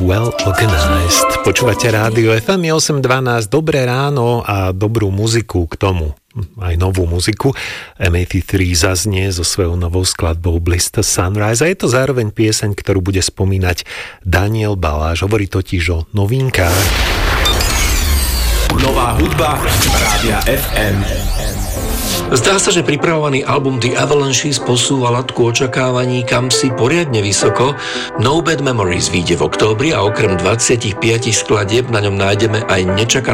Well Organized. Počúvate rádio FM 812, dobré ráno a dobrú muziku k tomu. Aj novú muziku. M83 zaznie so svojou novou skladbou Bliss the Sunrise a je to zároveň pieseň, ktorú bude spomínať Daniel Baláš. Hovorí totiž o novinkách. Nová hudba Rádia FM. Zdá sa, že pripravovaný album The Avalanches posúva latku očakávaní kam si poriadne vysoko. No Bad Memories vyjde v októbri a okrem 25 skladieb na ňom nájdeme aj nečakané